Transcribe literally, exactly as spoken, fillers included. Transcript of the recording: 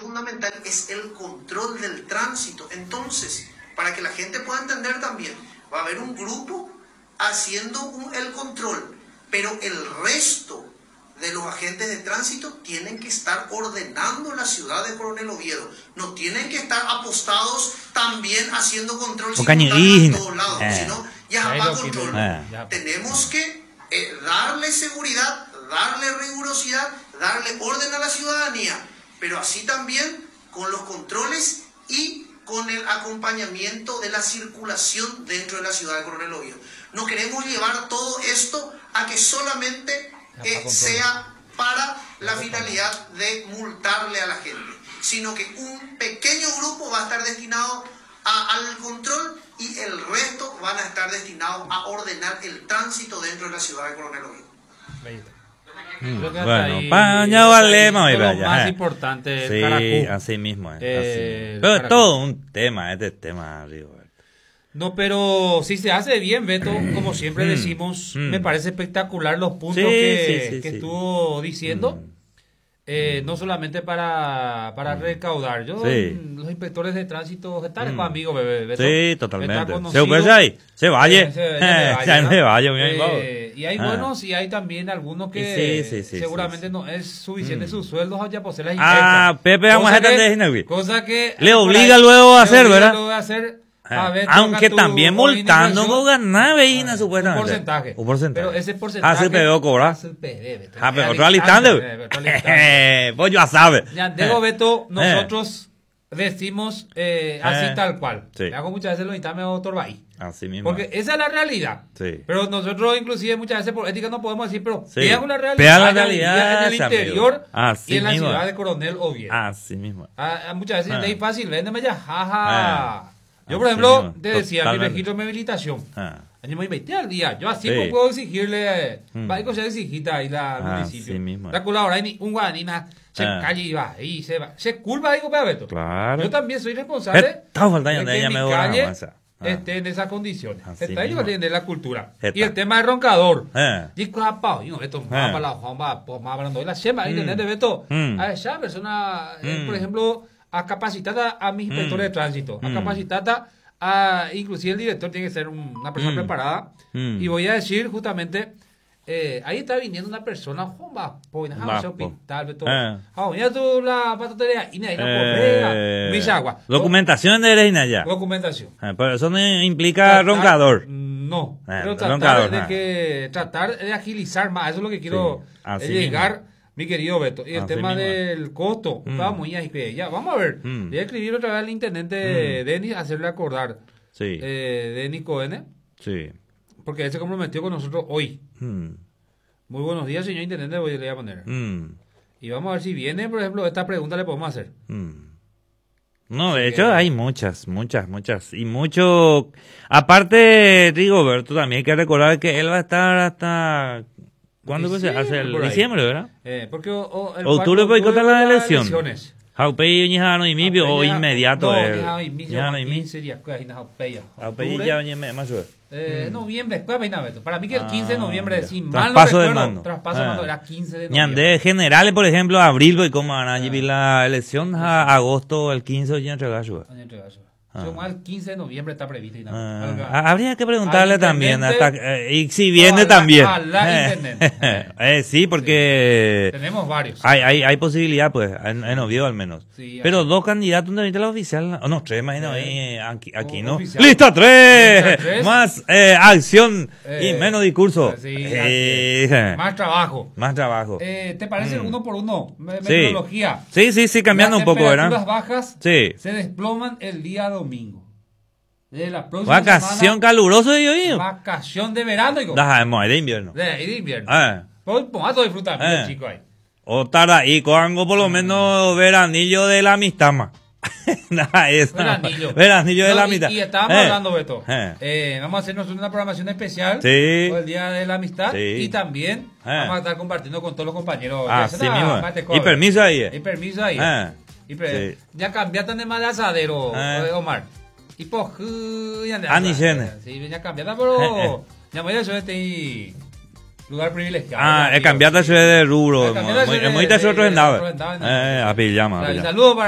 fundamental es el control del tránsito. Entonces, para que la gente pueda entender también, va a haber un grupo haciendo un, el control, pero el resto de los agentes de tránsito tienen que estar ordenando la ciudad de Coronel Oviedo. No tienen que estar apostados también haciendo control simultáneo en todos lados, eh. sino ya va control. Eh. Tenemos que eh, darle seguridad, darle rigurosidad, darle orden a la ciudadanía, pero así también con los controles y con el acompañamiento de la circulación dentro de la ciudad de Coronel Oviedo. No queremos llevar todo esto a que solamente eh, sea para la finalidad de multarle a la gente, sino que un pequeño grupo va a estar destinado a, al control y el resto van a estar destinados a ordenar el tránsito dentro de la ciudad de Coronel Oviedo. Mm, bueno, paña valemos y lo vaya. más eh. importante Sí, el caracú. así mismo es. Eh, así. Pero es todo un tema, este tema, digo. No, pero si se hace bien, Beto, como siempre Mm, decimos, mm. me parece espectacular los puntos Sí, que, sí, sí, que sí. estuvo diciendo. Mm. Eh, no solamente para, para recaudar. Yo, Sí. los inspectores de tránsito están Mm. conmigo, bebé. Beto. Sí, Está totalmente. conocido. Se puede ahí, se vaya. Eh, se- ya me Ya ¿no? me vaya, mi Eh, amigo. y hay Ah. buenos y hay también algunos que Y sí, sí, sí, seguramente sí, sí. no es suficiente Mm. sus sueldos allá por ser las Ah, inspectas. Pepe, vamos Cosa a estar que- de Ginebri. Cosa que Le por obliga ahí- luego a le hacer, obliga ¿verdad? luego a hacer. Ah, A ver, aunque toca tu también multando organización. vos ganás, veína, Un supuestamente. porcentaje. Un porcentaje. Pero ese porcentaje. Ah, sí, pero cobra. Ah, sí, pero, Beto. Ah, pero Al otro al instante, instante. eh, otro al instante. Vos ya sabes. Ya, digo, Beto, Eh. nosotros decimos eh, así Eh. tal cual. Sí. Me hago muchas veces los instantes de Torbay. Así mismo. Porque esa es la realidad. Sí. Pero nosotros, inclusive, muchas veces por ética no podemos decir, pero Sí. vean una realidad. Vean la en el- realidad, en el amigo. interior Así y en la mismo. ciudad de Coronel Oviedo. Así mismo. Ah, ah, muchas veces Ah. es fácil, véndeme ya, jaja. Ah. Yo, por Así ejemplo, mismo. te decía, mi Totalmente. registro de habilitación. Ah. Año me veinte al día. Yo así Sí. pues puedo exigirle, eh, Mm. va a cosa exigita ahí la al Ah, municipio. sí mismo. La colaborar y un guanina se Ah. calle y va, y se va. Se culpa, digo, para Beto. Claro. Yo también soy responsable Está faltando de de que ella mi me voy a calle avanzar. Ah. esté en esas condiciones. Así Está ahí mismo. de la cultura. Está. Y el tema de roncador. Eh. Digo, apa, yo esto Ah. para la jamba, pues más hablando de la chema, ahí Mm. de Beto. Mm. A esa persona, eh, Mm. por ejemplo, a capacitar a mis inspectores Mm. de tránsito, a Mm. capacitar a, inclusive el director tiene que ser un- una persona Mm. preparada. Mm. Y voy a decir justamente, eh, ahí está viniendo una persona, jomba, pues, Va, nada, po. hospital, Beto. Ah. Ah, mira tú la patatería, y ahí la Eh, correa, mis aguas. Documentación de Reina ya. Documentación. Ah, pero eso no implica Tratar- roncador. No, Ah, pero tratar roncador, de ah. que tratar de agilizar más, eso es lo que quiero Sí, así eh, llegar, mi querido Beto. Y el Así tema mismo. del costo, Mm. vamos ya, ya, vamos a ver. Mm. Voy a escribir otra vez al intendente Mm. Denis, hacerle acordar, Sí. eh, Denis Cohen, Sí. porque él se comprometió con nosotros hoy. Mm. Muy buenos días, señor intendente, voy a le voy a poner. Mm. Y vamos a ver si viene, por ejemplo, esta pregunta le podemos hacer. Mm. No, de Así hecho que- hay muchas, muchas, muchas. Y mucho... Aparte, Rigoberto, también hay que recordar que él va a estar hasta... ¿Cuándo pues se Diciembre, hace? El por ahí. diciembre, ¿verdad? Eh, porque o, o el Octubre cuatro- boicota las las elecciones. elecciones. Haupei ñijano y mibio o inmediato. No, el- ñijano y mibio, ñijano y mi- quince días, pues, ahí en Haupei. Haupei Octubre, ya ñe- más o- eh, noviembre, después de Beto. Para mí que el Ah, quince de noviembre, ya. si mal no Traspaso de recuerdo, mando. traspaso de Ah. mando era quince de noviembre. Ñandé generales, por ejemplo, abril, voy como van a llevar la elección a agosto, el quince de entregar su. Año entre eso. Ah. Yo, el quince de noviembre está previsto. Y nada. Ah, Algo- habría que preguntarle al también, intendente, hasta, eh, y si viene a la- también. a la Eh, intendente. eh, sí, porque Tenemos varios. hay, hay, hay posibilidad, pues, en, en Oviedo al menos. Sí, Pero hay- dos candidatos de la oficial, o no, tres, imagino, Eh, ahí, aquí, aquí o- no. oficial. ¡Lista tres! Lista tres. Más eh, acción Eh, y menos discurso. sí, Eh, así es. Más trabajo. más trabajo. Eh, ¿Te parece el Mm. uno por uno? Me- Sí. Metodología. Sí, sí, sí, cambiando Las un poco, ¿verdad? temperaturas bajas Sí. se desploman el día domingo. Desde la próxima Vacación semana, calurosa de hoy. vacación de verano. Digo, Dejamos, de invierno. de, y de invierno. Ah. Pues vamos a disfrutar, Eh. chicos ahí. O tara y coango por lo menos veranillo de la amistad más. Nada, eso. Veranillo. Veranillo de No, la y- amistad. Y, estábamos Eh. hablando, Beto. Eh. Eh, vamos a hacernos una programación especial Sí. por el Día de la Amistad. Sí. Y también Eh. vamos a estar compartiendo con todos los compañeros. Ah, Ya sí está, mismo. mate Y cobre. permiso ahí. eh. Y permiso ahí. Eh. Y pre- Sí. Ya cambiaste de más de asadero, Eh. eh, Omar. Y pues, uh, ya de Ah, ni asada. llene. Sí, ya cambiaste, pero Eh, eh. ya me hecho este lugar privilegiado. Ah, ya, es tío. cambiarte de rubro. Eh, cambiarte Muy de- muy de- te otro de- en nave. otro en nave, Eh, a pijama. a Dale, pijama. saludos para